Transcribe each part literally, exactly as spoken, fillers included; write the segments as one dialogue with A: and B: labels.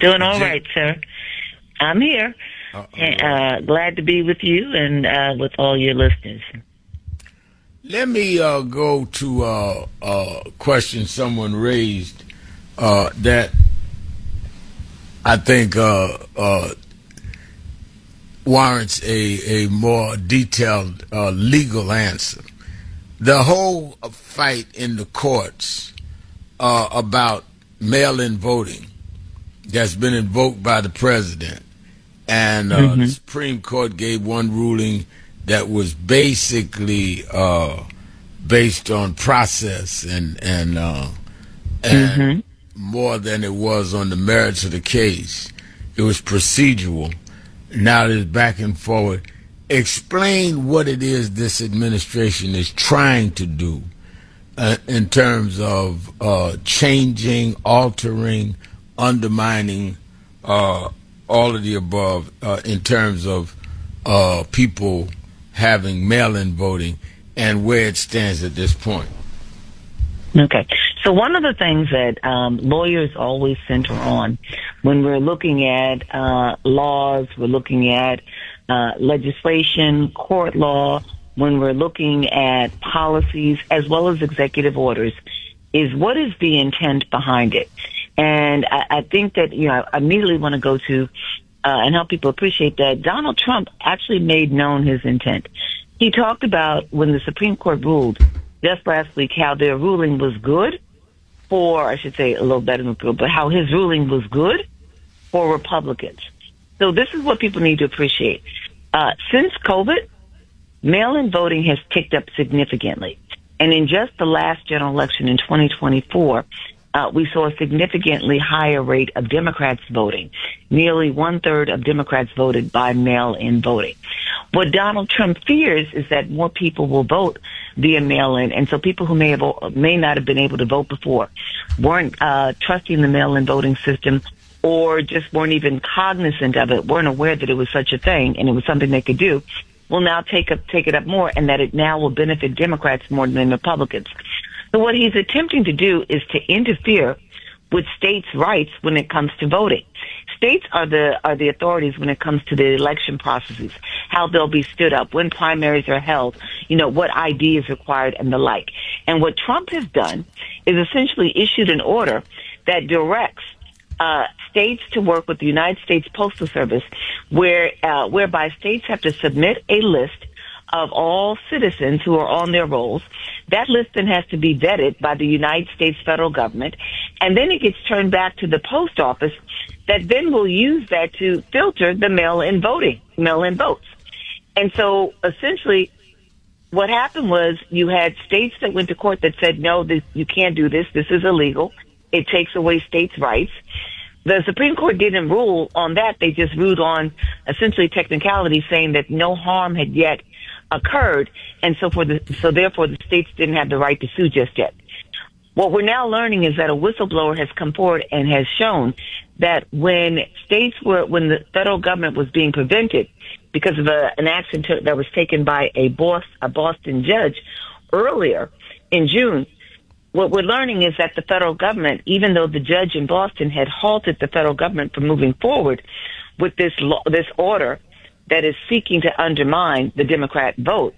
A: Doing all right, sir. I'm here.
B: Uh,
A: Uh, glad to be with you and uh, with all your listeners.
B: Let me uh, go to uh, a question someone raised uh, that I think uh, uh, warrants a, a more detailed uh, legal answer. The whole fight in the courts uh, about mail-in voting that's been invoked by the president, and uh,
A: mm-hmm.
B: the Supreme Court gave one ruling that was basically uh, based on process and and, uh, and
A: mm-hmm.
B: more than it was on the merits of the case. It was procedural. Now it's back and forward. Explain what it is this administration is trying to do uh, in terms of uh, changing, altering, undermining, uh, all of the above uh, in terms of uh, people having mail-in voting and where it stands at this point.
A: Okay. So one of the things that um, lawyers always center on when we're looking at uh, laws, we're looking at uh, legislation, court law, when we're looking at policies as well as executive orders, is what is the intent behind it? And I, I think that, you know, I immediately want to go to uh, and help people appreciate that Donald Trump actually made known his intent. He talked about when the Supreme Court ruled just last week how their ruling was good for, I should say a little better than good, but how his ruling was good for Republicans. So this is what people need to appreciate. Uh, since COVID, mail-in voting has ticked up significantly. And in just the last general election in twenty twenty-four, uh, we saw a significantly higher rate of Democrats voting. Nearly one-third of Democrats voted by mail-in voting. What Donald Trump fears is that more people will vote via mail-in, and so people who may have may not have been able to vote before weren't uh, trusting the mail-in voting system, or just weren't even cognizant of it, weren't aware that it was such a thing and it was something they could do, will now take up take it up more, and that it now will benefit Democrats more than Republicans. So what he's attempting to do is to interfere with states' rights when it comes to voting. States are the are the authorities when it comes to the election processes, how they'll be stood up, when primaries are held, you know, what I D is required and the like. And what Trump has done is essentially issued an order that directs uh states to work with the United States Postal Service, where uh, whereby states have to submit a list of all citizens who are on their rolls. That list then has to be vetted by the United States federal government, and then it gets turned back to the post office that then will use that to filter the mail-in voting, mail-in votes. And so essentially what happened was you had states that went to court that said, no, this, you can't do this. This is illegal. It takes away states' rights. The Supreme Court didn't rule on that. They just ruled on essentially technicality, saying that no harm had yet occurred, and so for the so therefore the states didn't have the right to sue just yet. What we're now learning is that a whistleblower has come forward and has shown that when states were when the federal government was being prevented because of a, an action to, that was taken by a boss a Boston judge earlier in June. What we're learning is that the federal government, even though the judge in Boston had halted the federal government from moving forward with this law, this order that is seeking to undermine the Democrat vote,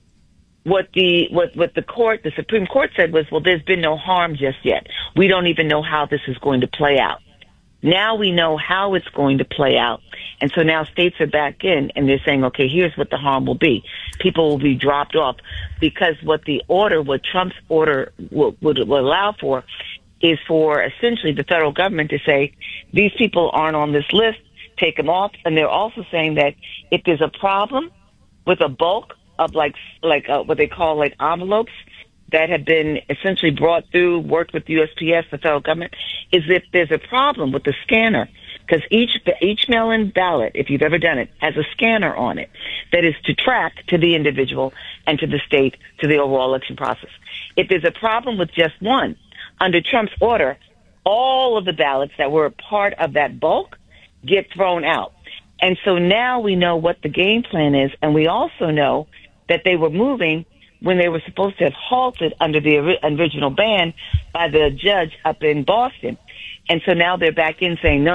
A: what the what what the court, the Supreme Court said was, well, there's been no harm just yet. We don't even know how this is going to play out. Now we know how it's going to play out. And so now states are back in and they're saying, okay, here's what the harm will be. People will be dropped off because what the order, what Trump's order will, would, will allow for is for essentially the federal government to say, these people aren't on this list, take them off. And they're also saying that if there's a problem with a bulk of like, like uh, what they call like envelopes that have been essentially brought through, worked with U S P S, the federal government, is if there's a problem with the scanner, because each each mail-in ballot, if you've ever done it, has a scanner on it that is to track to the individual and to the state, to the overall election process. If there's a problem with just one, under Trump's order, all of the ballots that were a part of that bulk get thrown out. And so now we know what the game plan is, and we also know that they were moving when they were supposed to have halted under the original ban by the judge up in Boston. And so now they're back in saying, no,